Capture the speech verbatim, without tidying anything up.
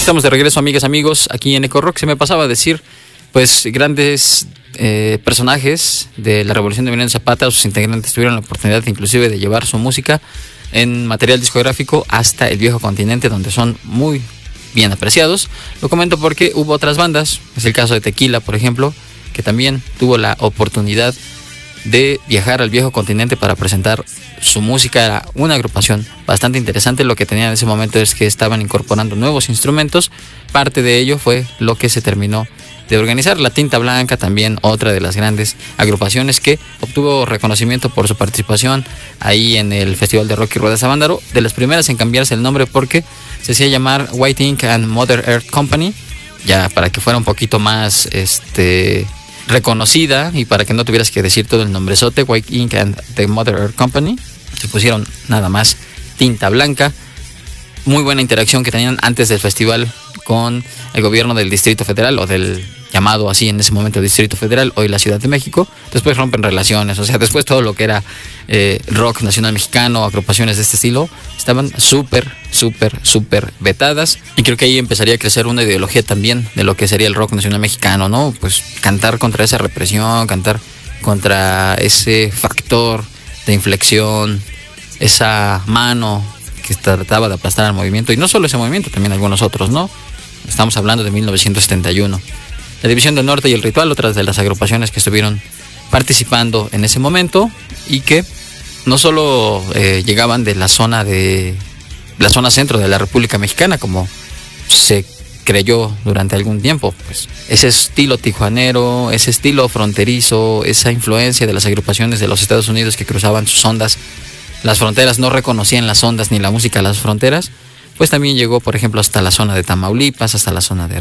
Estamos de regreso, amigas, amigos, aquí en Eco Rock. Se me pasaba a decir, pues, grandes eh, personajes de la Revolución de Emiliano Zapata, sus integrantes tuvieron la oportunidad inclusive de llevar su música en material discográfico hasta el viejo continente, donde son muy bien apreciados. Lo comento porque hubo otras bandas, es el caso de Tequila, por ejemplo, que también tuvo la oportunidad de viajar al viejo continente para presentar su música. Era una agrupación bastante interesante. Lo que tenían en ese momento es que estaban incorporando nuevos instrumentos. Parte de ello fue lo que se terminó de organizar. La Tinta Blanca, también otra de las grandes agrupaciones que obtuvo reconocimiento por su participación ahí en el Festival de Rock y Rueda Sabanero, de las primeras en cambiarse el nombre porque se hacía llamar White Ink and Mother Earth Company, ya para que fuera un poquito más este reconocida y para que no tuvieras que decir todo el nombrezote. White Ink and the Mother Earth Company, se pusieron nada más Tinta Blanca. Muy buena interacción que tenían antes del festival con el gobierno del Distrito Federal, o del llamado así en ese momento Distrito Federal, hoy la Ciudad de México. Después rompen relaciones, o sea, después todo lo que era eh, rock nacional mexicano, agrupaciones de este estilo, estaban súper, súper, súper vetadas. Y creo que ahí empezaría a crecer una ideología también de lo que sería el rock nacional mexicano, ¿no? Pues cantar contra esa represión, cantar contra ese factor de inflexión, esa mano que trataba de aplastar al movimiento, y no solo ese movimiento, también algunos otros, ¿no? Estamos hablando de mil novecientos setenta y uno. La División del Norte y el Ritual, otras de las agrupaciones que estuvieron participando en ese momento y que no solo eh, llegaban de la zona de la zona centro de la República Mexicana, como se creyó durante algún tiempo, pues ese estilo tijuanero, ese estilo fronterizo, esa influencia de las agrupaciones de los Estados Unidos que cruzaban sus ondas, las fronteras, no reconocían las ondas ni la música de las fronteras, pues también llegó, por ejemplo, hasta la zona de Tamaulipas, hasta la zona de